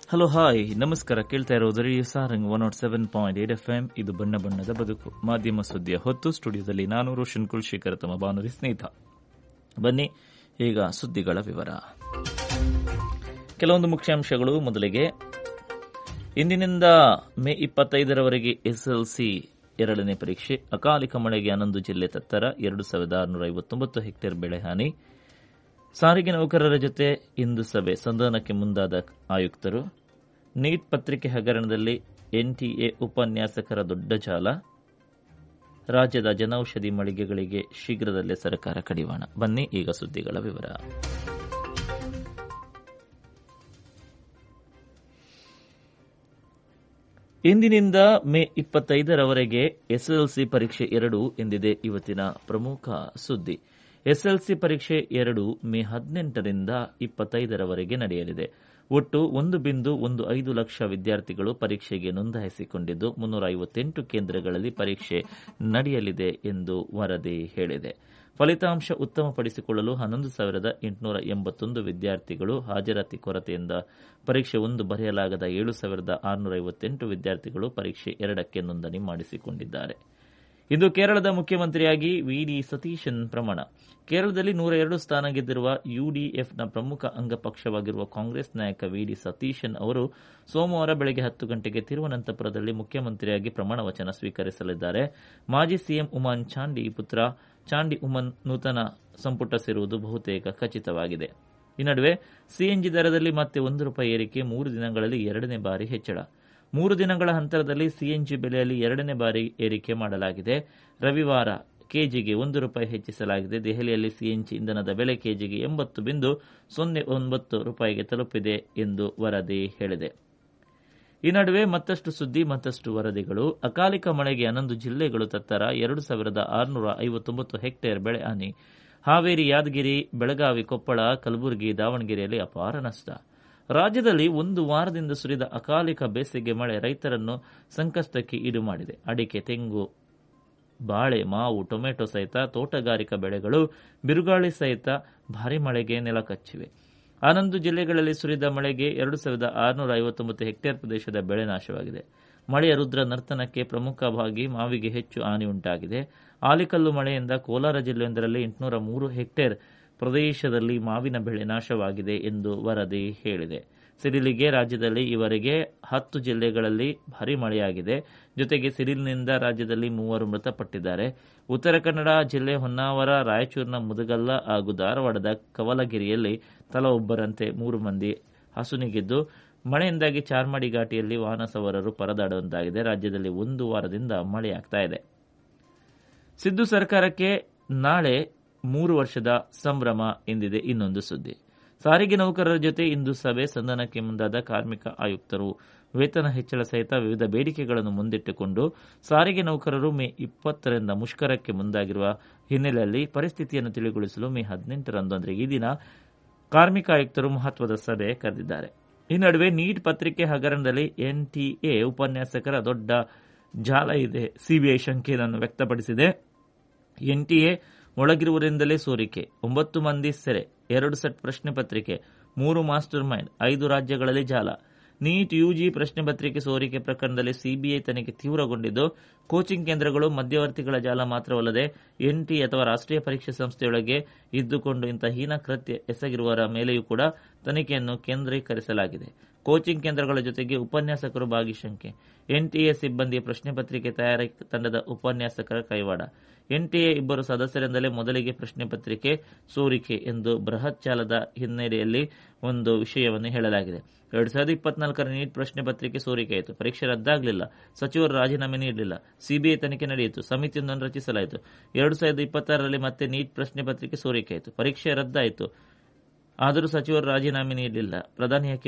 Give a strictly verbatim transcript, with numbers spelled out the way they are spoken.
Hello hi ನಮಸ್ಕಾರ. ಕೇಳ್ತಾ ಇರೋದು radio Sarang one not seven point eight F M. ಇದು ಬಣ್ಣ ಬಣ್ಣದ ಬದುಕು ಮಾಧ್ಯಮ ಸುದ್ದಿಯ ಹೊತ್ತು. ಸ್ಟುಡಿಯೋದಲ್ಲಿ ನಾನು ರೋಷನ್ ಕುಲ್ಶೇಖರ್, ತಮ್ಮ ಬಾನುಲಿ ಸ್ನೇಹಿತ. ಬನ್ನಿ ಈಗ ಸುದ್ದಿಗಳ ವಿವರ. ಕೆಲವೊಂದು ಮುಖ್ಯಾಂಶಗಳು. ಮೊದಲಿಗೆ, ಇಂದಿನಿಂದ ಮೇ ಇಪ್ಪತ್ತೈದರವರೆಗೆ ಎಸ್ಎಲ್ಸಿ ಎರಡನೇ ಪರೀಕ್ಷೆ. ಅಕಾಲಿಕ ಮಳೆಗೆ ಹನ್ನೊಂದು ಜಿಲ್ಲೆ ತತ್ತರ. ಎರಡು ಸಾವಿರದ ಆರುನೂರ ಐವತ್ತೊಂಬತ್ತು ಹೆಕ್ಟೇರ್ ಬೆಳೆ ಹಾನಿ. ಸಾರಿಗೆ ನೌಕರರ ಜೊತೆ ಇಂದು ಸಭೆ, ಸಂಧಾನಕ್ಕೆ ಮುಂದಾದ ಆಯುಕ್ತರು. ನೀಟ್ ಪತ್ರಿಕೆ ಹಗರಣದಲ್ಲಿ ಎನ್ಟಿಎ ಉಪನ್ಯಾಸಕರ ದೊಡ್ಡ ಜಾಲ. ರಾಜ್ಯದ ಜನೌಷಧಿ ಮಳಿಗೆಗಳಿಗೆ ಶೀಘ್ರದಲ್ಲೇ ಸರ್ಕಾರ ಕಡಿವಾಣ. ಬನ್ನಿ ಈಗ ಸುದ್ದಿಗಳ ವಿವರ. ಇಂದಿನಿಂದ ಮೇ ಇಪ್ಪತ್ತೈದರವರೆಗೆ ಎಸ್ಎಲ್ಸಿ ಪರೀಕ್ಷೆ ಎರಡು ಎಂದಿದೆ ಇವತ್ತಿನ ಪ್ರಮುಖ ಸುದ್ದಿ. ಎಸ್ಎಲ್ಸಿ ಪರೀಕ್ಷೆ ಎರಡು ಮೇ ಹದಿನೆಂಟರಿಂದ ಇಪ್ಪತ್ತೈದರವರೆಗೆ ನಡೆಯಲಿದೆ. ಒಟ್ಟು ಒಂದು ಬಿಂದು ಒಂದು ಐದು ಲಕ್ಷ ವಿದ್ಯಾರ್ಥಿಗಳು ಪರೀಕ್ಷೆಗೆ ನೋಂದಾಯಿಸಿಕೊಂಡಿದ್ದು ಮುನ್ನೂರ ಐವತ್ತೆಂಟು ಕೇಂದ್ರಗಳಲ್ಲಿ ಪರೀಕ್ಷೆ ನಡೆಯಲಿದೆ ಎಂದು ವರದಿ ಹೇಳಿದೆ. ಫಲಿತಾಂಶ ಉತ್ತಮಪಡಿಸಿಕೊಳ್ಳಲು ಹನ್ನೊಂದು ಸಾವಿರದ ಎಂಟುನೂರ ಎಂಬತ್ತೊಂದು ವಿದ್ಯಾರ್ಥಿಗಳು ಹಾಜರಾತಿ ಕೊರತೆಯಿಂದ ಪರೀಕ್ಷೆ ಒಂದು ಬರೆಯಲಾಗದ ಏಳು ಸಾವಿರದ ಆರುನೂರ ಐವತ್ತೆಂಟು ವಿದ್ಯಾರ್ಥಿಗಳು ಪರೀಕ್ಷೆ ಎರಡಕ್ಕೆ ನೋಂದಣಿ ಮಾಡಿಸಿಕೊಂಡಿದ್ದಾರೆ. ಇಂದು ಕೇರಳದ ಮುಖ್ಯಮಂತ್ರಿಯಾಗಿ ವಿಡಿ ಸತೀಶನ್ ಪ್ರಮಾಣ. ಕೇರಳದಲ್ಲಿ ನೂರ ಎರಡು ಸ್ಥಾನ ಗೆದ್ದಿರುವ ಯುಡಿಎಫ್ನ ಪ್ರಮುಖ ಅಂಗಪಕ್ಷವಾಗಿರುವ ಕಾಂಗ್ರೆಸ್ ನಾಯಕ ವಿಡಿ ಸತೀಶನ್ ಅವರು ಸೋಮವಾರ ಬೆಳಗ್ಗೆ ಹತ್ತು ಗಂಟೆಗೆ ತಿರುವನಂತಪುರದಲ್ಲಿ ಮುಖ್ಯಮಂತ್ರಿಯಾಗಿ ಪ್ರಮಾಣ ವಚನ ಸ್ವೀಕರಿಸಲಿದ್ದಾರೆ. ಮಾಜಿ ಸಿಎಂ ಉಮನ್ ಚಾಂಡಿ ಪುತ್ರ ಚಾಂಡಿ ಉಮನ್ ನೂತನ ಸಂಪುಟ ಸೇರುವುದು ಬಹುತೇಕ ಖಚಿತವಾಗಿದೆ. ಈ ನಡುವೆ ಸಿಎನ್ಜಿ ದರದಲ್ಲಿ ಮತ್ತೆ ಒಂದು ರೂಪಾಯಿ ಏರಿಕೆ, ಮೂರು ದಿನಗಳಲ್ಲಿ ಎರಡನೇ ಬಾರಿ ಹೆಚ್ಚಳ. ಮೂರು ದಿನಗಳ ಅಂತರದಲ್ಲಿ ಸಿಎನ್ಜಿ ಬೆಲೆಯಲ್ಲಿ ಎರಡನೇ ಬಾರಿ ಏರಿಕೆ ಮಾಡಲಾಗಿದೆ. ರವಿವಾರ ಕೆಜಿಗೆ ಒಂದು ರೂಪಾಯಿ ಹೆಚ್ಚಿಸಲಾಗಿದೆ. ದೆಹಲಿಯಲ್ಲಿ ಸಿಎನ್ಜಿ ಇಂಧನದ ಬೆಲೆ ಕೆಜಿಗೆ ಎಂಬತ್ತು ಬಿಂದು ಸೊನ್ನೆ ಒಂಬತ್ತು ರೂಪಾಯಿಗೆ ತಲುಪಿದೆ ಎಂದು ವರದಿ ಹೇಳಿದೆ. ಈ ನಡುವೆ ಮತ್ತಷ್ಟು ಸುದ್ದಿ, ಮತ್ತಷ್ಟು ವರದಿಗಳು. ಅಕಾಲಿಕ ಮಳೆಗೆ ಹನ್ನೊಂದು ಜಿಲ್ಲೆಗಳು ತತ್ತರ. ಎರಡು ಸಾವಿರದ ಆರುನೂರ ಐವತ್ತೊಂಬತ್ತು ಹೆಕ್ಟೇರ್ ಬೆಳೆ ಹಾನಿ. ಹಾವೇರಿ, ಯಾದಗಿರಿ, ಬೆಳಗಾವಿ, ಕೊಪ್ಪಳ, ಕಲಬುರಗಿ, ದಾವಣಗೆರೆಯಲ್ಲಿ ಅಪಾರ ನಷ್ಟ. ರಾಜ್ಯದಲ್ಲಿ ಒಂದು ವಾರದಿಂದ ಸುರಿದ ಅಕಾಲಿಕ ಬೇಸಿಗೆ ಮಳೆ ರೈತರನ್ನು ಸಂಕಷ್ಟಕ್ಕೆ ಈಡು ಮಾಡಿದೆ. ಅಡಿಕೆ, ತೆಂಗು, ಬಾಳೆ, ಮಾವು, ಟೊಮೆಟೊ ಸಹಿತ ತೋಟಗಾರಿಕಾ ಬೆಳೆಗಳು ಬಿರುಗಾಳಿ ಸಹಿತ ಭಾರೀ ಮಳೆಗೆ ನೆಲಕಚ್ಚಿವೆ. ಹನ್ನೊಂದು ಜಿಲ್ಲೆಗಳಲ್ಲಿ ಸುರಿದ ಮಳೆಗೆ ಎರಡು ಸಾವಿರದ ಆರುನೂರ ಐವತ್ತೊಂಬತ್ತು ಹೆಕ್ಟೇರ್ ಪ್ರದೇಶದ ಬೆಳೆ ನಾಶವಾಗಿದೆ. ಮಳೆಯ ರುದ್ರ ನರ್ತನಕ್ಕೆ ಪ್ರಮುಖವಾಗಿ ಮಾವಿಗೆ ಹೆಚ್ಚು ಹಾನಿ ಉಂಟಾಗಿದೆ. ಆಲಿಕಲ್ಲು ಮಳೆಯಿಂದ ಕೋಲಾರ ಜಿಲ್ಲೆಯೊಂದರಲ್ಲಿ ಎಂಟುನೂರ ಮೂರು ಹೆಕ್ಟೇರ್ ಪ್ರದೇಶದಲ್ಲಿ ಮಾವಿನ ಬೆಳೆ ನಾಶವಾಗಿದೆ ಎಂದು ವರದಿ ಹೇಳಿದೆ. ಸಿಡಿಲಿಗೆ ರಾಜ್ಯದಲ್ಲಿ ಈವರೆಗೆ ಹತ್ತು ಜಿಲ್ಲೆಗಳಲ್ಲಿ ಭಾರೀ ಮಳೆಯಾಗಿದೆ. ಜೊತೆಗೆ ಸಿಡಿಲಿನಿಂದ ರಾಜ್ಯದಲ್ಲಿ ಮೂವರು ಮೃತಪಟ್ಟಿದ್ದಾರೆ. ಉತ್ತರ ಕನ್ನಡ ಜಿಲ್ಲೆ ಹೊನ್ನಾವರ, ರಾಯಚೂರಿನ ಮುದಗಲ್ಲ ಹಾಗೂ ಧಾರವಾಡದ ಕವಲಗಿರಿಯಲ್ಲಿ ತಲಾ ಒಬ್ಬರಂತೆ ಮೂರು ಮಂದಿ ಹಸುನಿಗಿದ್ದು, ಮಳೆಯಿಂದಾಗಿ ಚಾರ್ಮಾಡಿ ಘಾಟಿಯಲ್ಲಿ ವಾಹನ ಸವಾರರು ಪರದಾಡುವಂತಾಗಿದೆ. ರಾಜ್ಯದಲ್ಲಿ ಒಂದು ವಾರದಿಂದ ಮಳೆಯಾಗ್ತಾ ಇದೆ. ಸಿದ್ದು ಸರ್ಕಾರಕ್ಕೆ ನಾಳೆ ಮೂರು ವರ್ಷದ ಸಂಭ್ರಮ ಎಂದಿದೆ ಇನ್ನೊಂದು ಸುದ್ದಿ. ಸಾರಿಗೆ ನೌಕರರ ಜೊತೆ ಇಂದು ಸಭೆ, ಸಂಧಾನಕ್ಕೆ ಮುಂದಾದ ಕಾರ್ಮಿಕ ಆಯುಕ್ತರು. ವೇತನ ಹೆಚ್ಚಳ ಸಹಿತ ವಿವಿಧ ಬೇಡಿಕೆಗಳನ್ನು ಮುಂದಿಟ್ಟುಕೊಂಡು ಸಾರಿಗೆ ನೌಕರರು ಮೇ ಇಪ್ಪತ್ತರಿಂದ ಮುಷ್ಕರಕ್ಕೆ ಮುಂದಾಗಿರುವ ಹಿನ್ನೆಲೆಯಲ್ಲಿ ಪರಿಸ್ಥಿತಿಯನ್ನು ತಿಳಿಗೊಳಿಸಲು ಮೇ ಹದಿನೆಂಟರಂದು ಅಂದರೆ ಈ ದಿನ ಕಾರ್ಮಿಕ ಆಯುಕ್ತರು ಮಹತ್ವದ ಸಭೆ ಕರೆದಿದ್ದಾರೆ. ಈ ನಡುವೆ ನೀಟ್ ಪತ್ರಿಕೆ ಹಗರಣದಲ್ಲಿ ಎನ್ಟಿಎ ಉಪನ್ಯಾಸಕರ ದೊಡ್ಡ ಜಾಲ ಇದೆ. ಸಿಬಿಐ ಶಂಕೆಯನ್ನು ವ್ಯಕ್ತಪಡಿಸಿದೆ. ಎನ್ಟಿಎ ಒಳಗಿರುವರಿಂದಲೇ ಸೋರಿಕೆ, ಒಂಬತ್ತು ಮಂದಿ ಸೆರೆ, ಎರಡು ಸೆಟ್ ಪ್ರಶ್ನೆ ಪತ್ರಿಕೆ, ಮೂರು ಮಾಸ್ಟರ್ ಮೈಂಡ್, ಐದು ರಾಜ್ಯಗಳಲ್ಲಿ ಜಾಲ. ನೀಟ್ ಯುಜಿ ಪ್ರಶ್ನೆ ಪತ್ರಿಕೆ ಸೋರಿಕೆ ಪ್ರಕರಣದಲ್ಲಿ ಸಿಬಿಐ ತನಿಖೆ ತೀವ್ರಗೊಂಡಿದ್ದು, ಕೋಚಿಂಗ್ ಕೇಂದ್ರಗಳು, ಮಧ್ಯವರ್ತಿಗಳ ಜಾಲ ಮಾತ್ರವಲ್ಲದೆ ಎನ್ಟಿ ಅಥವಾ ರಾಷ್ಟ್ರೀಯ ಪರೀಕ್ಷಾ ಸಂಸ್ಥೆಯೊಳಗೆ ಇದ್ದುಕೊಂಡು ಇಂಥ ಹೀನ ಕೃತ್ಯ ಎಸಗಿರುವವರ ಮೇಲೆಯೂ ಕೂಡ ತನಿಖೆಯನ್ನು ಕೇಂದ್ರೀಕರಿಸಲಾಗಿದೆ. ಕೋಚಿಂಗ್ ಕೇಂದ್ರಗಳ ಜೊತೆಗೆ ಉಪನ್ಯಾಸಕರು ಭಾಗಿ ಶಂಕೆ. ಎನ್ಟಿಎ ಸಿಬ್ಬಂದಿಯ ಪ್ರಶ್ನೆ ಪತ್ರಿಕೆ ತಯಾರಿ ತಂಡದ ಉಪನ್ಯಾಸಕರ ಕೈವಾಡ. ಎನ್ಟಿಎ ಇಬ್ಬರು ಸದಸ್ಯರಿಂದಲೇ ಮೊದಲಿಗೆ ಪ್ರಶ್ನೆ ಪತ್ರಿಕೆ ಸೋರಿಕೆ ಎಂದು ಬೃಹತ್ ಜಾಲದ ಹಿನ್ನೆಲೆಯಲ್ಲಿ ಒಂದು ವಿಷಯವನ್ನು ಹೇಳಲಾಗಿದೆ. ಎರಡ್ ಸಾವಿರದ ಇಪ್ಪತ್ನಾಲ್ಕರ ನೀಟ್ ಪ್ರಶ್ನೆ ಪತ್ರಿಕೆ ಸೋರಿಕೆಯಾಯಿತು. ಪರೀಕ್ಷೆ ರದ್ದಾಗಲಿಲ್ಲ. ಸಚಿವರು ರಾಜೀನಾಮೆ ನೀಡಲಿಲ್ಲ. ಸಿಬಿಐ ತನಿಖೆ ನಡೆಯಿತು. ಸಮಿತಿಯೊಂದನ್ನು ರಚಿಸಲಾಯಿತು. ಎರಡು ಸಾವಿರದ ಇಪ್ಪತ್ತಾರರಲ್ಲಿ ಮತ್ತೆ ನೀಟ್ ಪ್ರಶ್ನೆ ಪತ್ರಿಕೆ ಸೋರಿಕೆಯಾಯಿತು. ಪರೀಕ್ಷೆ ರದ್ದಾಯಿತು. ಆದರೂ ಸಚಿವರು ರಾಜೀನಾಮೆ ನೀಡಲಿಲ್ಲ. ಪ್ರಧಾನಿ